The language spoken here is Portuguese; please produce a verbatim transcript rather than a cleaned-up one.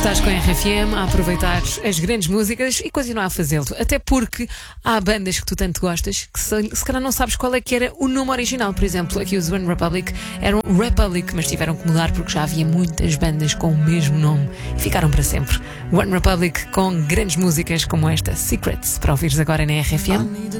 Estás com a R F M a aproveitar as grandes músicas e continuar a fazê-lo. Até porque há bandas que tu tanto gostas que se, se calhar não sabes qual é que era o nome original. Por exemplo, aqui os One Republic eram Republic, mas tiveram que mudar porque já havia muitas bandas com o mesmo nome e ficaram para sempre. One Republic com grandes músicas como esta, Secrets, para ouvires agora na R F M.